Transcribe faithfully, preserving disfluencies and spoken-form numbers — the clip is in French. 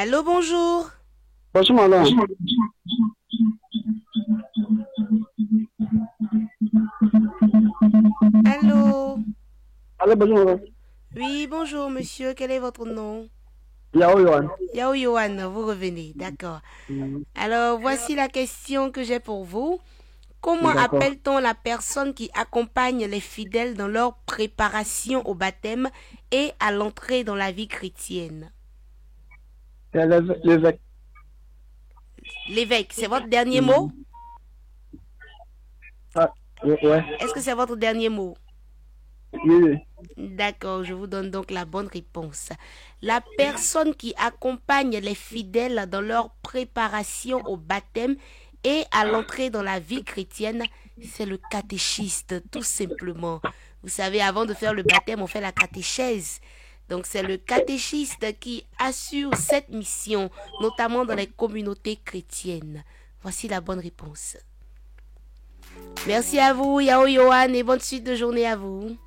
Allô, bonjour. Bonjour, madame. Allô. Allô, bonjour, madame. Oui, bonjour, monsieur. Quel est votre nom? Yao Yohan. Yao Yohan, vous revenez. D'accord. Mm, Alors, voici la question que j'ai pour vous. Comment D'accord. appelle-t-on la personne qui accompagne les fidèles dans leur préparation au baptême et à l'entrée dans la vie chrétienne? C'est l'éve- l'évêque. L'évêque, c'est votre dernier mot? Mm, ah, ouais, ouais. Est-ce que c'est votre dernier mot? Oui, oui. D'accord, je vous donne donc la bonne réponse. La personne qui accompagne les fidèles dans leur préparation au baptême et à l'entrée dans la vie chrétienne, c'est le catéchiste, tout simplement. Vous savez, avant de faire le baptême, on fait la catéchèse. Donc c'est le catéchiste qui assure cette mission, notamment dans les communautés chrétiennes. Voici la bonne réponse. Merci à vous, Yao Yohan, et bonne suite de journée à vous.